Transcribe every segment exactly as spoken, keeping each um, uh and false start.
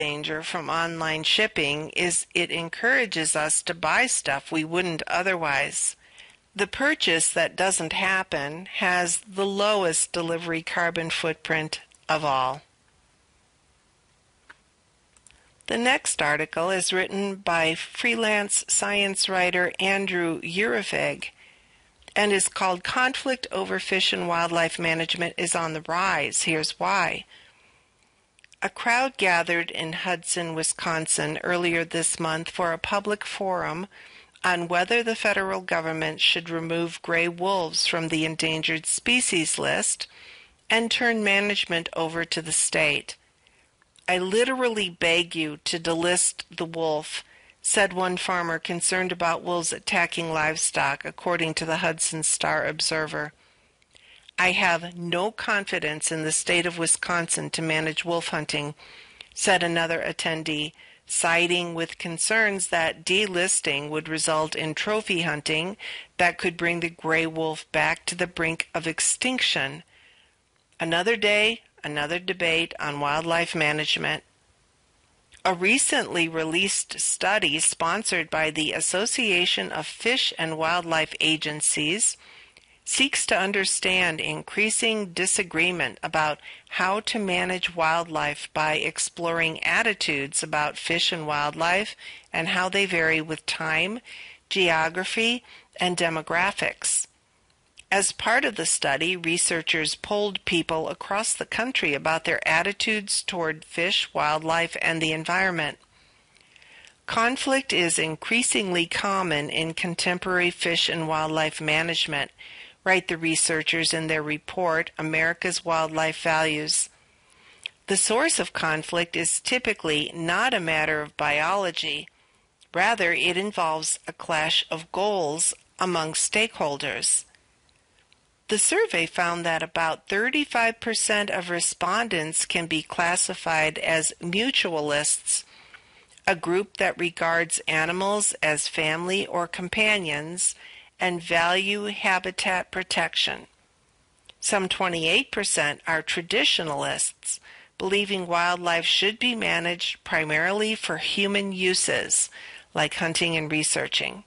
danger from online shipping is it encourages us to buy stuff we wouldn't otherwise. The purchase that doesn't happen has the lowest delivery carbon footprint of all. The next article is written by freelance science writer Andrew Urevig and is called Conflict Over Fish and Wildlife Management is on the Rise. Here's why. A crowd gathered in Hudson, Wisconsin earlier this month for a public forum on whether the federal government should remove gray wolves from the endangered species list and turn management over to the state. I literally beg you to delist the wolf, said one farmer concerned about wolves attacking livestock, according to the Hudson Star Observer. I have no confidence in the state of Wisconsin to manage wolf hunting, said another attendee, siding with concerns that delisting would result in trophy hunting that could bring the gray wolf back to the brink of extinction. Another day, another debate on wildlife management. A recently released study sponsored by the Association of Fish and Wildlife Agencies seeks to understand increasing disagreement about how to manage wildlife by exploring attitudes about fish and wildlife and how they vary with time, geography, and demographics. As part of the study, researchers polled people across the country about their attitudes toward fish, wildlife, and the environment. Conflict is increasingly common in contemporary fish and wildlife management, write the researchers in their report, America's Wildlife Values. The source of conflict is typically not a matter of biology. Rather, it involves a clash of goals among stakeholders. The survey found that about thirty-five percent of respondents can be classified as mutualists, a group that regards animals as family or companions and value habitat protection. Some twenty-eight percent are traditionalists, believing wildlife should be managed primarily for human uses, like hunting and researching.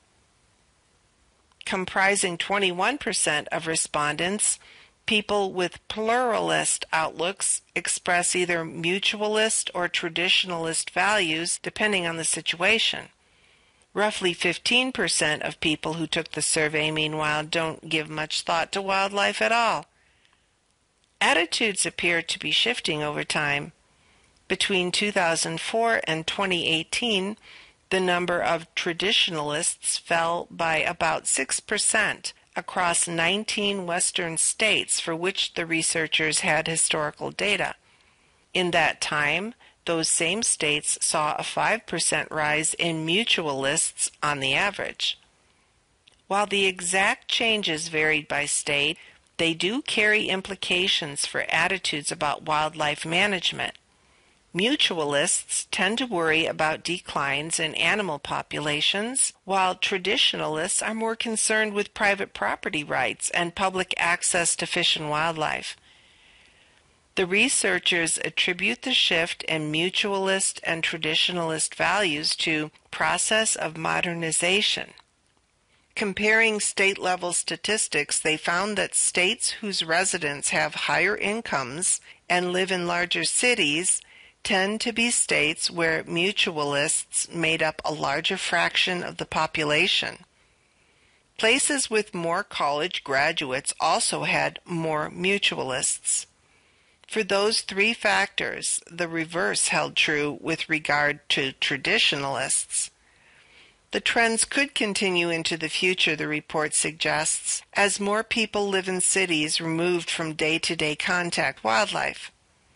Comprising twenty-one percent of respondents, people with pluralist outlooks express either mutualist or traditionalist values depending on the situation. Roughly fifteen percent of people who took the survey, meanwhile, don't give much thought to wildlife at all. Attitudes appear to be shifting over time. Between two thousand four and twenty eighteen, the number of traditionalists fell by about six percent across nineteen western states for which the researchers had historical data. In that time, those same states saw a five percent rise in mutualists on the average. While the exact changes varied by state, they do carry implications for attitudes about wildlife management. Mutualists tend to worry about declines in animal populations, while traditionalists are more concerned with private property rights and public access to fish and wildlife. The researchers attribute the in mutualist and traditionalist values to process of modernization. Comparing state-level statistics, they found that states whose residents have higher incomes and live in larger cities tend to be states where mutualists made up a larger fraction of the population. Places with more college graduates also had more mutualists. For those three factors, the reverse held true with regard to traditionalists. The trends could continue into the future, the report suggests, as more people live in cities removed from day-to-day contact with wildlife.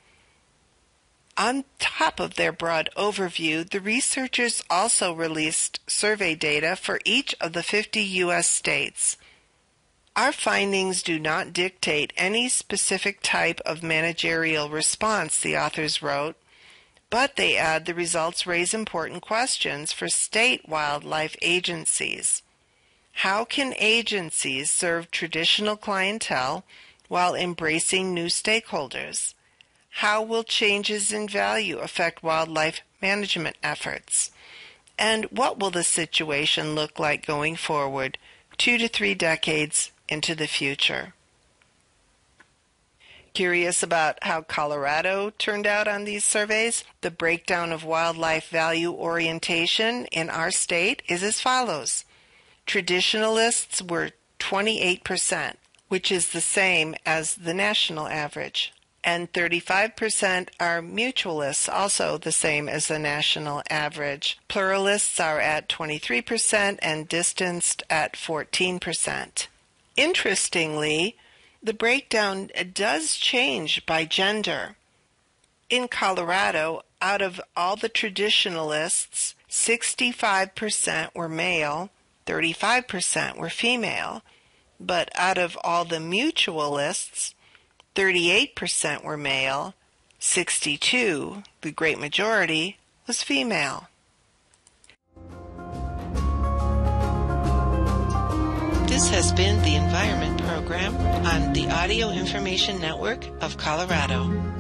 On top of their broad overview, the researchers also released survey data for each of the fifty U S states. Our findings do not dictate any specific type of managerial response, the authors wrote, but they add the results raise important questions for state wildlife agencies. How can agencies serve traditional clientele while embracing new stakeholders? How will changes in value affect wildlife management efforts? And what will the situation look like going forward, two to three decades into the future? Curious about how Colorado turned out on these surveys? The breakdown of wildlife value orientation in our state is as follows. Traditionalists were twenty-eight percent, which is the same as the national average. And thirty-five percent are mutualists, also the same as the national average. Pluralists are at twenty-three percent and distanced at fourteen percent. Interestingly, the breakdown does change by gender. In Colorado, out of all the traditionalists, sixty-five percent were male, thirty-five percent were female, but out of all the mutualists, thirty-eight percent were male, sixty-two, the great majority, was female. This has been the Environment Program on the Audio Information Network of Colorado.